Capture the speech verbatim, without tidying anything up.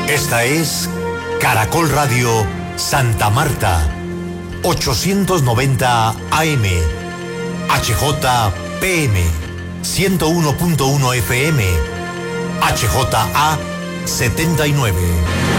Esta es Caracol Radio Santa Marta, ochocientos noventa A M, H J P M, ciento uno punto uno F M, H J A setenta y nueve.